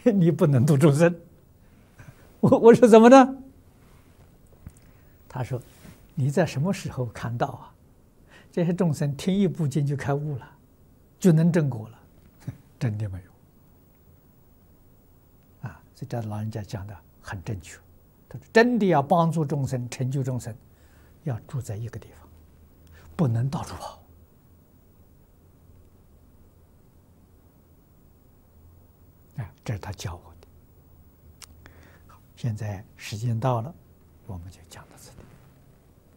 你不能度众生。我说怎么呢？他说你在什么时候看到啊？这些众生听一部经就开悟了，就能证果了，真的没有啊！所以这老人家讲的很正确。他说真的要帮助众生、成就众生，要住在一个地方，不能到处跑。啊，这是他教我的。好，现在时间到了，我们就讲到这里。